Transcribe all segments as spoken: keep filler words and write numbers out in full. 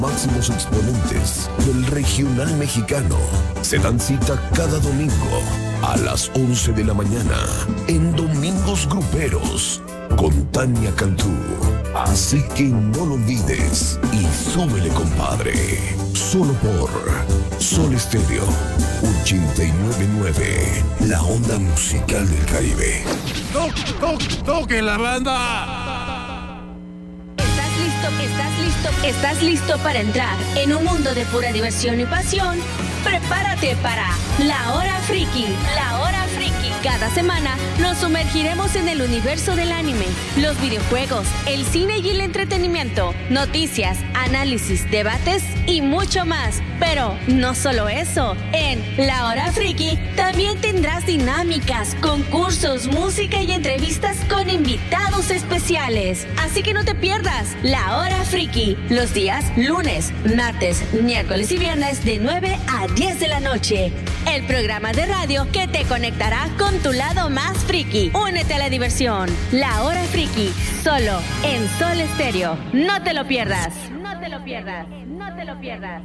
Máximos exponentes del regional mexicano se dan cita cada domingo a las once de la mañana en Domingos Gruperos con Tania Cantú. Así que no lo olvides y súbele, compadre. Solo por Sol Estéreo ochenta y nueve punto nueve, la onda musical del Caribe. ¡Toque, toque, toque la banda! ¿Estás listo? ¿Estás listo? ¿Estás listo para entrar en un mundo de pura diversión y pasión? Prepárate para La Hora Friki. La Hora Friki. Cada semana nos sumergiremos en el universo del anime, los videojuegos, el cine y el entretenimiento, noticias, análisis, debates y mucho más. Pero no solo eso, en La Hora Friki también tendrás dinámicas, concursos, música y entrevistas con invitados especiales. Así que no te pierdas La Hora Friki los días lunes, martes, miércoles y viernes de nueve a diez de la noche. El programa de radio que te conectará con tu lado más friki. Únete a la diversión. La Hora Friki, solo en Sol Estéreo. No te lo pierdas. No te lo pierdas. No te lo pierdas.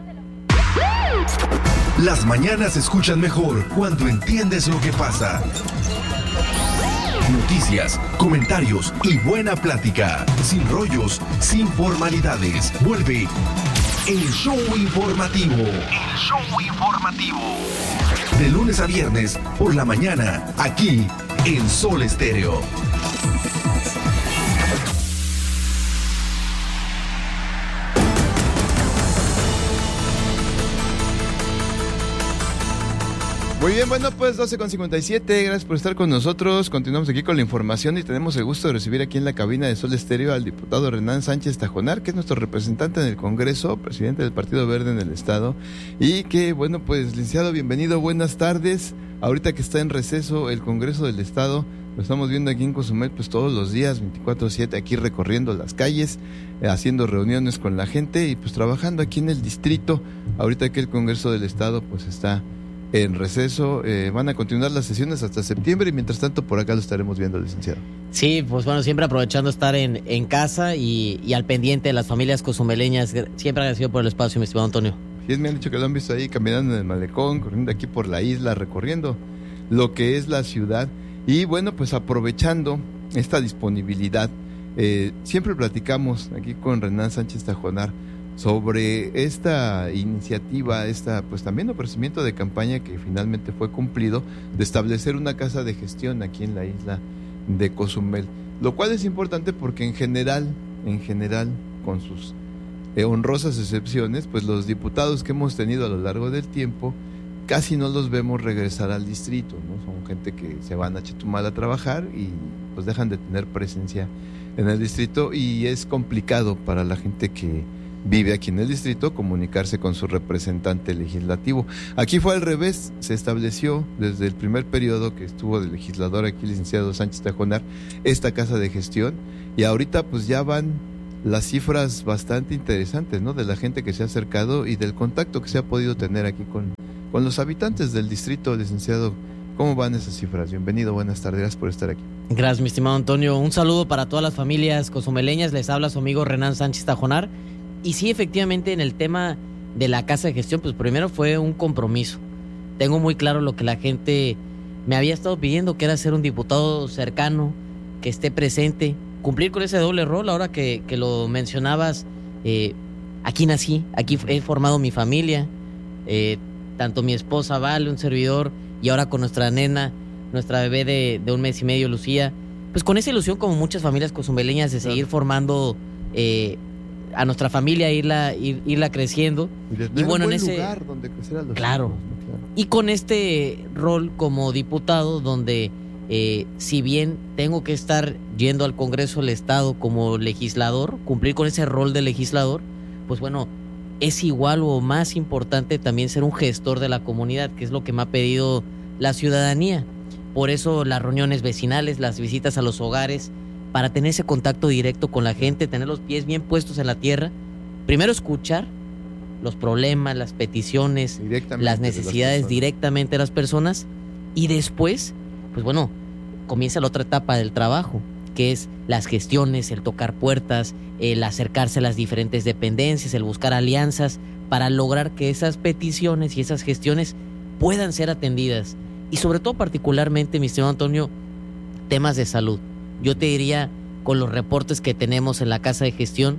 Las mañanas se escuchan mejor cuando entiendes lo que pasa. Noticias, comentarios y buena plática. Sin rollos, sin formalidades. Vuelve el show informativo. El show informativo. De lunes a viernes, por la mañana, aquí en Sol Estéreo. Muy bien, bueno, pues doce con cincuenta y siete, gracias por estar con nosotros. Continuamos aquí con la información y tenemos el gusto de recibir aquí en la cabina de Sol Estéreo al diputado Renan Sánchez Tajonar, que es nuestro representante en el Congreso, presidente del Partido Verde en el Estado, y que, bueno, pues, licenciado, bienvenido, buenas tardes. Ahorita que está en receso el Congreso del Estado, lo estamos viendo aquí en Cozumel, pues todos los días, veinticuatro siete, aquí recorriendo las calles, eh, haciendo reuniones con la gente y pues trabajando aquí en el distrito. Ahorita que el Congreso del Estado, pues, está en receso, eh, van a continuar las sesiones hasta septiembre y mientras tanto por acá lo estaremos viendo, licenciado. Sí, pues bueno, siempre aprovechando estar en, en casa y, y al pendiente de las familias cozumeleñas. Siempre agradecido por el espacio, mi estimado Antonio. Sí, me han dicho que lo han visto ahí caminando en el malecón, corriendo aquí por la isla, recorriendo lo que es la ciudad. Y bueno, pues aprovechando esta disponibilidad, eh, siempre platicamos aquí con Renan Sánchez Tajonar sobre esta iniciativa, esta pues también ofrecimiento de campaña que finalmente fue cumplido, de establecer una casa de gestión aquí en la isla de Cozumel, lo cual es importante porque en general, en general, con sus eh, honrosas excepciones, pues los diputados que hemos tenido a lo largo del tiempo casi no los vemos regresar al distrito, ¿no? Son gente que se van a Chetumal a trabajar y pues dejan de tener presencia en el distrito y es complicado para la gente que vive aquí en el distrito comunicarse con su representante legislativo. Aquí fue al revés, se estableció desde el primer periodo que estuvo de legislador aquí, licenciado Sánchez Tajonar, esta casa de gestión, y ahorita pues ya van las cifras bastante interesantes, ¿no? De la gente que se ha acercado y del contacto que se ha podido tener aquí con, con los habitantes del distrito, licenciado. ¿Cómo van esas cifras? Bienvenido, buenas tardes, gracias por estar aquí. Gracias, mi estimado Antonio. Un saludo para todas las familias cozumeleñas. Les habla su amigo Renan Sánchez Tajonar. Y sí, efectivamente, en el tema de la casa de gestión, pues primero fue un compromiso. Tengo muy claro lo que la gente me había estado pidiendo, que era ser un diputado cercano, que esté presente, cumplir con ese doble rol. Ahora que, que lo mencionabas, eh, aquí nací, aquí he formado mi familia, eh, tanto mi esposa Vale, un servidor, y ahora con nuestra nena, nuestra bebé de, de un mes y medio, Lucía, pues con esa ilusión, como muchas familias cozumeleñas, de seguir formando eh, a nuestra familia, irla, ir, irla creciendo. Y, y bueno, un buen en ese lugar donde crecer a los claro. hijos, ¿no? Claro. Y con este rol como diputado, donde eh, si bien tengo que estar yendo al Congreso del Estado como legislador, cumplir con ese rol de legislador, pues bueno, es igual o más importante también ser un gestor de la comunidad, que es lo que me ha pedido la ciudadanía. Por eso las reuniones vecinales, las visitas a los hogares, para tener ese contacto directo con la gente, tener los pies bien puestos en la tierra. Primero escuchar los problemas, las peticiones, las necesidades de directamente de las personas, y después, pues bueno, comienza la otra etapa del trabajo, que es las gestiones, el tocar puertas, el acercarse a las diferentes dependencias, el buscar alianzas para lograr que esas peticiones y esas gestiones puedan ser atendidas. Y sobre todo particularmente, mi estimado Antonio, temas de salud. Yo te diría, con los reportes que tenemos en la Casa de Gestión,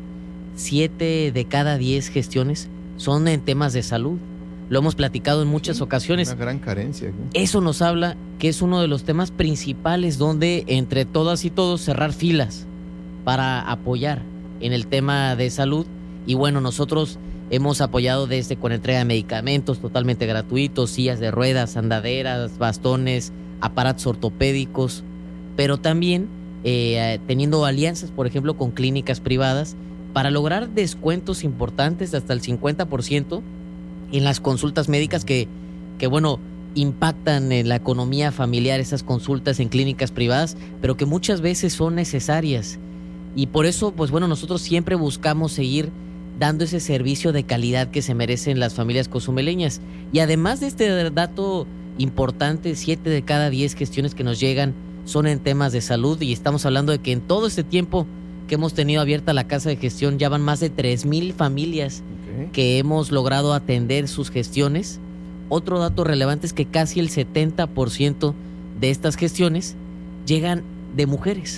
siete de cada diez gestiones son en temas de salud. Lo hemos platicado en muchas Sí, ocasiones. Una gran carencia aquí. Eso nos habla que es uno de los temas principales donde entre todas y todos cerrar filas para apoyar en el tema de salud. Y bueno, nosotros hemos apoyado desde con entrega de medicamentos totalmente gratuitos, sillas de ruedas, andaderas, bastones, aparatos ortopédicos, pero también eh, teniendo alianzas, por ejemplo, con clínicas privadas para lograr descuentos importantes de hasta el cincuenta por ciento en las consultas médicas que, que bueno, impactan en la economía familiar, esas consultas en clínicas privadas, pero que muchas veces son necesarias. Y por eso, pues bueno, nosotros siempre buscamos seguir dando ese servicio de calidad que se merecen las familias cozumeleñas. Y además de este dato importante, siete de cada diez gestiones que nos llegan son en temas de salud, y estamos hablando de que en todo este tiempo que hemos tenido abierta la Casa de Gestión ya van más de tres mil familias okay. que hemos logrado atender sus gestiones. Otro dato relevante es que casi el setenta por ciento de estas gestiones llegan de mujeres.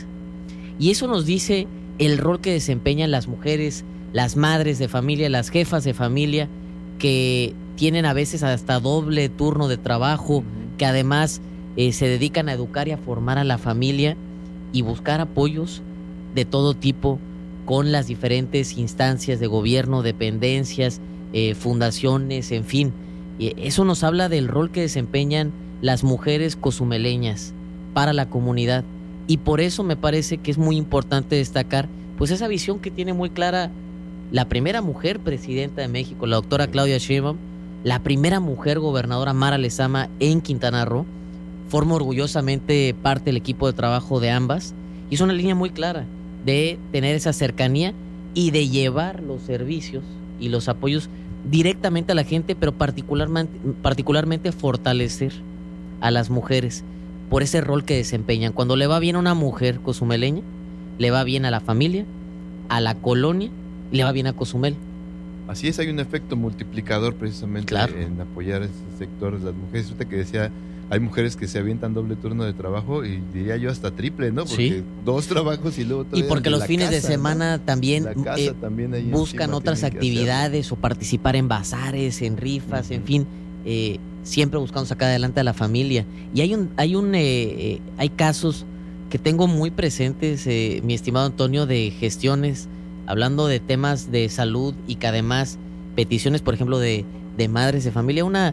Y eso nos dice el rol que desempeñan las mujeres, las madres de familia, las jefas de familia, que tienen a veces hasta doble turno de trabajo, que además eh, se dedican a educar y a formar a la familia y buscar apoyos de todo tipo con las diferentes instancias de gobierno, dependencias, eh, fundaciones, en fin. Y eso nos habla del rol que desempeñan las mujeres cozumeleñas para la comunidad. Y por eso me parece que es muy importante destacar pues esa visión que tiene muy clara la primera mujer presidenta de México, la doctora Claudia Sheinbaum, la primera mujer gobernadora Mara Lezama en Quintana Roo. Forma orgullosamente parte del equipo de trabajo de ambas. Y es una línea muy clara de tener esa cercanía y de llevar los servicios y los apoyos directamente a la gente, pero particularmente, particularmente fortalecer a las mujeres por ese rol que desempeñan. Cuando le va bien a una mujer cozumeleña, le va bien a la familia, a la colonia, y le va bien a Cozumel. Así es, hay un efecto multiplicador precisamente claro. en apoyar a estos sectores. Las mujeres, usted que decía, hay mujeres que se avientan doble turno de trabajo y diría yo hasta triple, ¿no? Porque sí. dos trabajos y luego y porque los fines casa, de semana ¿no? también, casa, eh, también buscan otras actividades o participar en bazares, en rifas, uh-huh. en fin, eh, siempre buscando sacar adelante a la familia. Y hay un, hay un, eh, eh, hay casos que tengo muy presentes, eh, mi estimado Antonio, de gestiones hablando de temas de salud y que además peticiones, por ejemplo, de, de madres de familia. Una,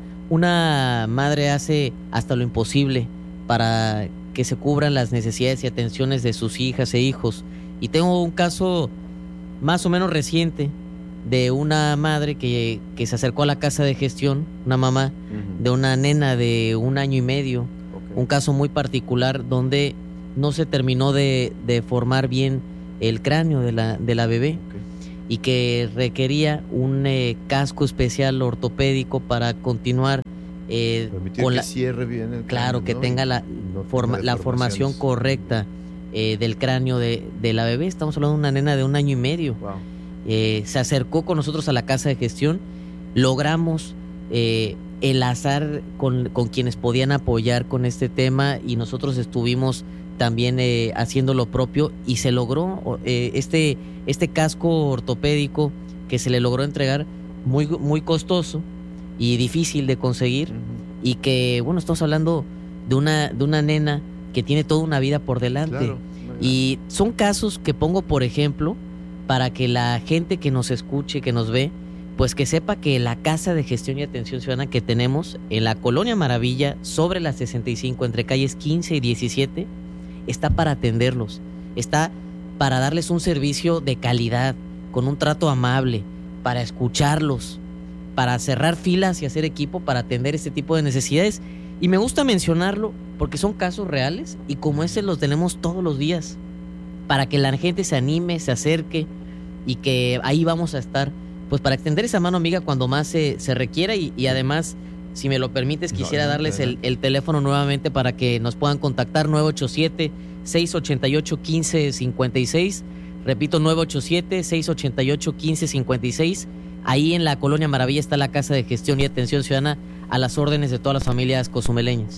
una madre hace hasta lo imposible para que se cubran las necesidades y atenciones de sus hijas e hijos. Y tengo un caso más o menos reciente de una madre que, que se acercó a la Casa de Gestión, una mamá uh-huh. de una nena de un año y medio. Okay. Un caso muy particular donde no se terminó de, de formar bien el cráneo de la, de la bebé okay. y que requería un eh, casco especial ortopédico para continuar eh, con que la cierre bien el cráneo, claro, que ¿no? tenga la, no forma, la formación correcta eh, del cráneo de, de la bebé. Estamos hablando de una nena de un año y medio. Wow. Eh, se acercó con nosotros a la Casa de Gestión, logramos eh, enlazar con, con quienes podían apoyar con este tema y nosotros estuvimos también eh, haciendo lo propio y se logró eh, este, este casco ortopédico que se le logró entregar muy, muy costoso y difícil de conseguir uh-huh. y que, bueno, estamos hablando de una, de una nena que tiene toda una vida por delante. Claro. Y son casos que pongo, por ejemplo, para que la gente que nos escuche, que nos ve, pues que sepa que la Casa de Gestión y Atención Ciudadana que tenemos en la Colonia Maravilla, sobre la sesenta y cinco, entre calles quince y diecisiete, está para atenderlos, está para darles un servicio de calidad, con un trato amable, para escucharlos, para cerrar filas y hacer equipo para atender este tipo de necesidades. Y me gusta mencionarlo porque son casos reales y como ese los tenemos todos los días, para que la gente se anime, se acerque y que ahí vamos a estar, pues para extender esa mano amiga cuando más se, se requiera y, y además Si me lo permites, quisiera no, no, darles no, no. El, el teléfono nuevamente para que nos puedan contactar, nueve ocho siete, seis ocho ocho, uno cinco cinco seis. Repito, nueve ocho siete, seis ocho ocho, uno cinco cinco seis. Ahí en la Colonia Maravilla está la Casa de Gestión y Atención Ciudadana, a las órdenes de todas las familias cozumeleñas.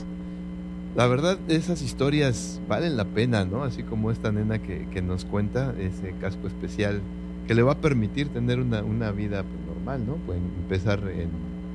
La verdad, esas historias valen la pena, ¿no? Así como esta nena que, que nos cuenta, ese casco especial que le va a permitir tener una, una vida pues, normal, ¿no? Pueden empezar en,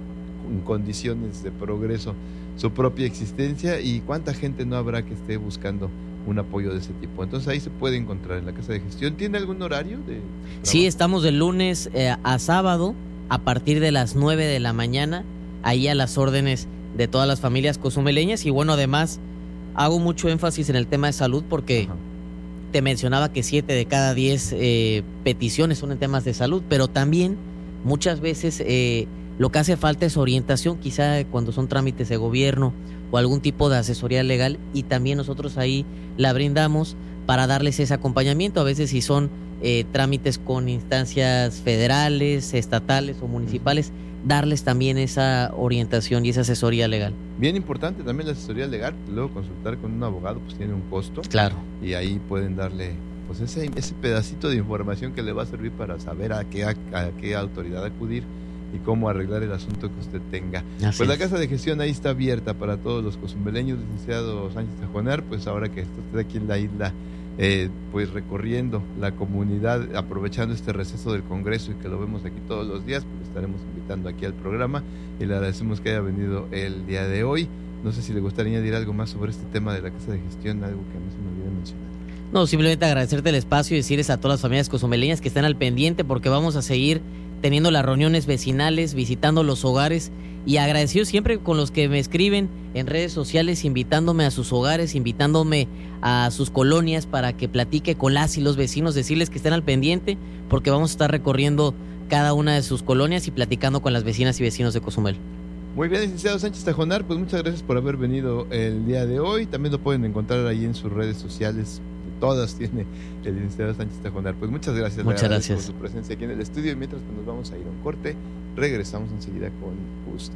en condiciones de progreso su propia existencia, y cuánta gente no habrá que esté buscando un apoyo de ese tipo. Entonces ahí se puede encontrar en la Casa de Gestión. ¿Tiene algún horario de trabajo? Sí, estamos de lunes eh, a sábado a partir de las nueve de la mañana, ahí a las órdenes de todas las familias cozumeleñas. Y bueno, además hago mucho énfasis en el tema de salud porque Ajá. te mencionaba que siete de cada diez eh, peticiones son en temas de salud, pero también muchas veces eh, lo que hace falta es orientación, quizá cuando son trámites de gobierno o algún tipo de asesoría legal, y también nosotros ahí la brindamos para darles ese acompañamiento. A veces si son eh, trámites con instancias federales, estatales o municipales, darles también esa orientación y esa asesoría legal. Bien importante también la asesoría legal, luego consultar con un abogado pues tiene un costo. Claro. Y ahí pueden darle pues ese, ese pedacito de información que le va a servir para saber a qué, a, a qué autoridad acudir y cómo arreglar el asunto que usted tenga. Así pues la es. Casa de Gestión ahí está abierta para todos los cozumeleños. Licenciado Sánchez Tajonar, pues ahora que está usted aquí en la isla, eh, pues recorriendo la comunidad, aprovechando este receso del Congreso y que lo vemos aquí todos los días, pues estaremos invitando aquí al programa y le agradecemos que haya venido el día de hoy. No sé si le gustaría añadir algo más sobre este tema de la Casa de Gestión, algo que no se me olvide mencionar. No, simplemente agradecerte el espacio y decirles a todas las familias cozumeleñas que estén al pendiente, porque vamos a seguir teniendo las reuniones vecinales, visitando los hogares, y agradecido siempre con los que me escriben en redes sociales, invitándome a sus hogares, invitándome a sus colonias para que platique con las y los vecinos, decirles que estén al pendiente, porque vamos a estar recorriendo cada una de sus colonias y platicando con las vecinas y vecinos de Cozumel. Muy bien, licenciado Sánchez Tajonar, pues muchas gracias por haber venido el día de hoy. También lo pueden encontrar ahí en sus redes sociales. Todas tiene el licenciado Sánchez Tajonar. Pues muchas gracias. Muchas gracias por su presencia aquí en el estudio. Y mientras que nos vamos a ir a un corte, regresamos enseguida con usted.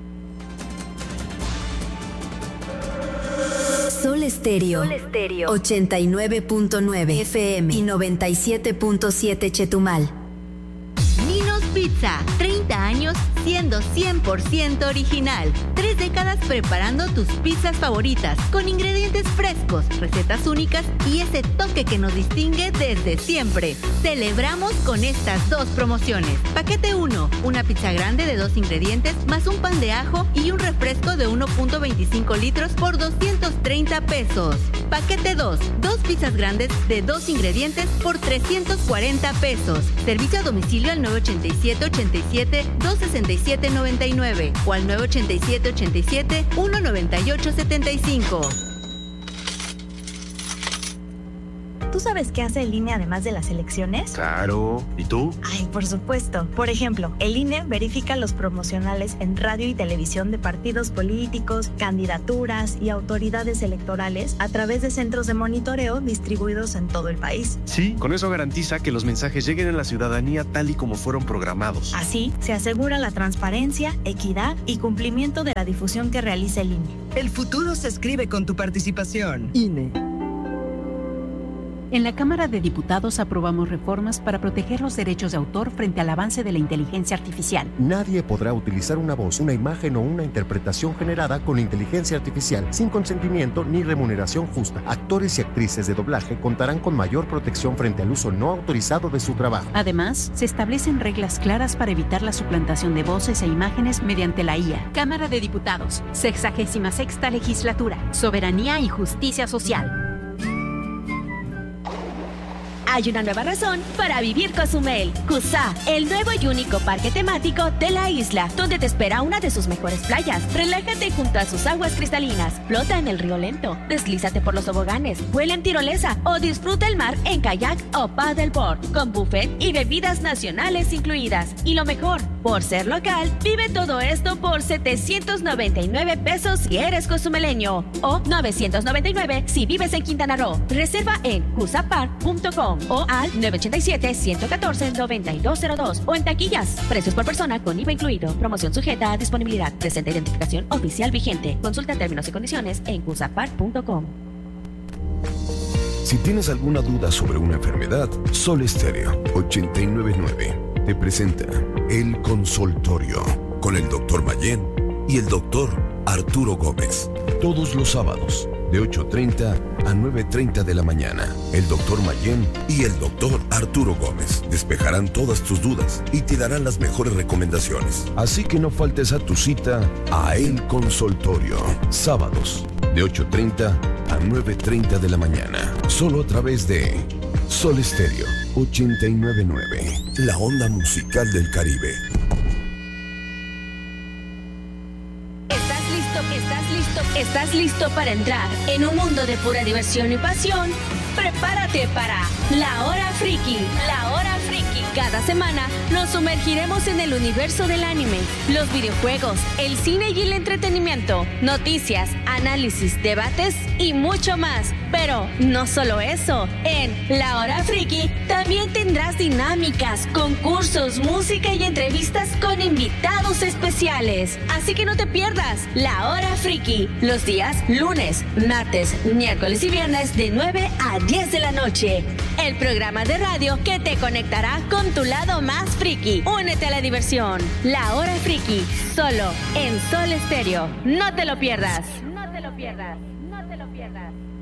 Sol Estéreo, Sol Estéreo ochenta y nueve punto nueve F M y noventa y siete punto siete Chetumal. Ninos Pizza, treinta años siendo cien por ciento original. Tres décadas preparando tus pizzas favoritas con ingredientes frescos, recetas únicas y ese toque que nos distingue desde siempre. Celebramos con estas dos promociones. Paquete uno, una pizza grande de dos ingredientes más un pan de ajo y un refresco de uno punto veinticinco litros por doscientos treinta pesos. Paquete dos, dos pizzas grandes de dos ingredientes por trescientos cuarenta pesos. Servicio a domicilio al nueve ochenta y siete, ochenta y siete, dos sesenta y siete, noventa y nueve o al nueve ochenta y siete, ochenta y siete, uno noventa y ocho, setenta y cinco. ¿Tú sabes qué hace el I N E además de las elecciones? Claro. ¿Y tú? Ay, por supuesto. Por ejemplo, el I N E verifica los promocionales en radio y televisión de partidos políticos, candidaturas y autoridades electorales a través de centros de monitoreo distribuidos en todo el país. Sí, con eso garantiza que los mensajes lleguen a la ciudadanía tal y como fueron programados. Así, se asegura la transparencia, equidad y cumplimiento de la difusión que realiza el I N E. El futuro se escribe con tu participación. I N E. En la Cámara de Diputados aprobamos reformas para proteger los derechos de autor frente al avance de la inteligencia artificial. Nadie podrá utilizar una voz, una imagen o una interpretación generada con inteligencia artificial sin consentimiento ni remuneración justa. Actores y actrices de doblaje contarán con mayor protección frente al uso no autorizado de su trabajo. Además, se establecen reglas claras para evitar la suplantación de voces e imágenes mediante la I A. Cámara de Diputados, sexagésima sexta legislatura, soberanía y justicia social. Hay una nueva razón para vivir Cozumel. Cusá, el nuevo y único parque temático de la isla, donde te espera una de sus mejores playas. Relájate junto a sus aguas cristalinas, flota en el río lento, deslízate por los toboganes, vuela en tirolesa o disfruta el mar en kayak o paddleboard, con buffet y bebidas nacionales incluidas. Y lo mejor, por ser local, vive todo esto por setecientos noventa y nueve pesos si eres cozumeleño o novecientos noventa y nueve si vives en Quintana Roo. Reserva en cusapar punto com. o al nueve ocho siete, uno uno cuatro, nueve dos cero dos o en taquillas. Precios por persona con I V A incluido. Promoción sujeta a disponibilidad. Presenta identificación oficial vigente. Consulta términos y condiciones en cusapar punto com. Si tienes alguna duda sobre una enfermedad, Sol Estéreo ochenta y nueve punto nueve te presenta El Consultorio con el doctor Mayén y el doctor Arturo Gómez. Todos los sábados de ocho treinta a nueve treinta de la mañana. El doctor Mayén y el doctor Arturo Gómez despejarán todas tus dudas y te darán las mejores recomendaciones. Así que no faltes a tu cita a El Consultorio. Sábados de ocho treinta a nueve treinta de la mañana. Solo a través de Sol Estéreo ochenta y nueve punto nueve. La onda musical del Caribe. ¿Estás listo? ¿Estás listo? ¿Estás listo para entrar en un mundo de pura diversión y pasión? Prepárate para La Hora Friki. La Hora Friki. Cada semana nos sumergiremos en el universo del anime, los videojuegos, el cine y el entretenimiento, noticias, análisis, debates y mucho más. Pero no solo eso, en La Hora Friki también tendrás dinámicas, concursos, música y entrevistas con invitados especiales. Así que no te pierdas La Hora Friki los días lunes, martes, miércoles y viernes de nueve a diez de la noche. El programa de radio que te conectará con tu lado más friki. Únete a la diversión. La Hora Friki, solo en Sol Estéreo. No te lo pierdas. No te lo pierdas. No te lo pierdas.